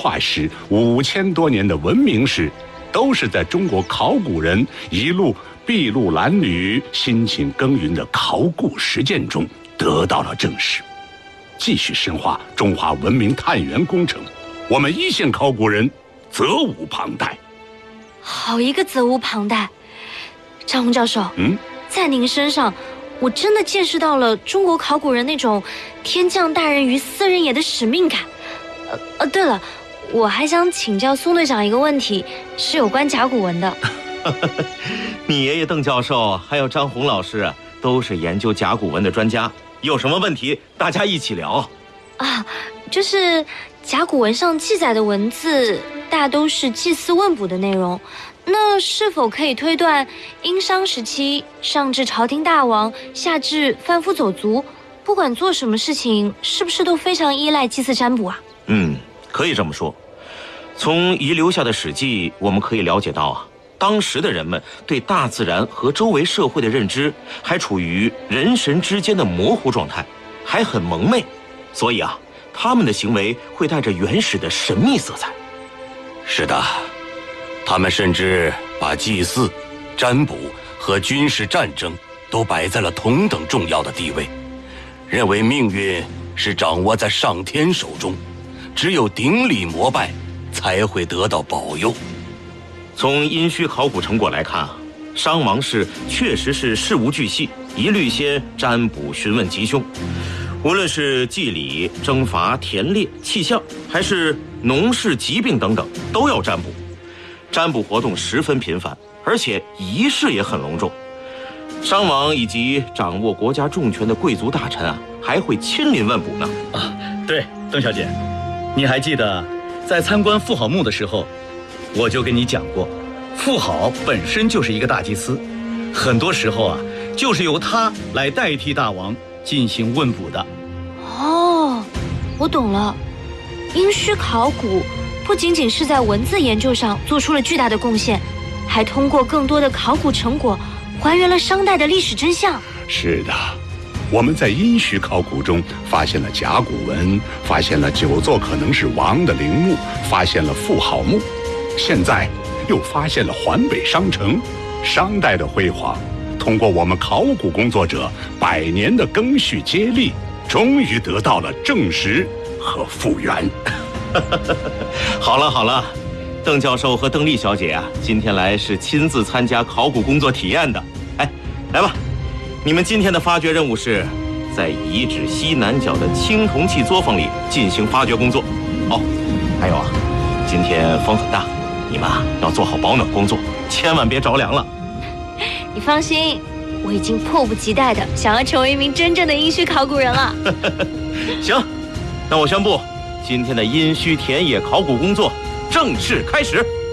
化史、5000多年的文明史，都是在中国考古人一路筚路蓝缕、辛勤耕耘的考古实践中得到了证实。继续深化中华文明探源工程，我们一线考古人责无旁贷。 好一个责无旁贷！张宏教授，在您身上，我真的见识到了中国考古人那种天降大任于斯人也的使命感。对了，我还想请教宋队长一个问题，是有关甲骨文的。 你爷爷邓教授还有张宏老师都是研究甲骨文的专家，有什么问题大家一起聊啊。就是甲骨文上记载的文字大都是祭祀问卜的内容，那是否可以推断殷商时期上至朝廷大王，下至贩夫走卒，不管做什么事情是不是都非常依赖祭祀占卜啊？ 可以这么说。从遗留下的史记我们可以了解到当时的人们对大自然和周围社会的认知还处于人神之间的模糊状态，还很蒙昧，所以他们的行为会带着原始的神秘色彩。 是的，他们甚至把祭祀、占卜和军事战争都摆在了同等重要的地位，认为命运是掌握在上天手中，只有顶礼膜拜才会得到保佑。 从殷墟考古成果来看商王室确实是事无巨细，一律先占卜询问吉凶。无论是祭礼、征伐、田猎、气象，还是农事、疾病等等，都要占卜。占卜活动十分频繁，而且仪式也很隆重。商王以及掌握国家重权的贵族大臣还会亲临问卜呢。 对，邓小姐，你还记得在参观妇好墓的时候，我就跟你讲过，妇好本身就是一个大祭司，很多时候就是由他来代替大王进行问卜的。 我懂了。殷墟考古不仅仅是在文字研究上做出了巨大的贡献，还通过更多的考古成果还原了商代的历史真相。 是的，我们在殷墟考古中发现了甲骨文，发现了9座可能是王的陵墓，发现了妇好墓，现在又发现了环北商城。商代的辉煌通过我们考古工作者100年的赓续接力，终于得到了证实和复原。 好了，邓教授和邓丽小姐今天来是亲自参加考古工作体验的。来吧，你们今天的发掘任务是在遗址西南角的青铜器作坊里进行发掘工作。还有今天风很大，你们要做好保暖工作，千万别着凉了。 你放心，我已经迫不及待的想要成为一名真正的殷墟考古人了。 行，那我宣布，今天的殷墟田野考古工作正式开始。